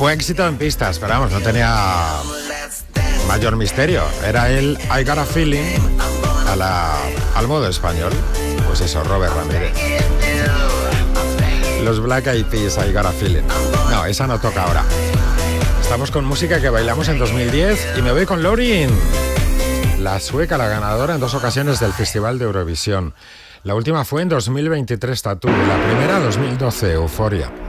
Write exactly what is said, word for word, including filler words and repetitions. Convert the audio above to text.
Fue éxito en pistas, pero vamos, no tenía mayor misterio. Era el I Got a Feeling a la, al modo español. Pues eso, Robert Ramírez. Los Black Eyed Peas, I Got a Feeling. No, esa no toca ahora. Estamos con música que bailamos en dos mil diez y me voy con Loreen, la sueca, la ganadora en dos ocasiones del Festival de Eurovisión. La última fue en dos mil veintitrés, Tattoo, la primera dos mil doce, Euforia.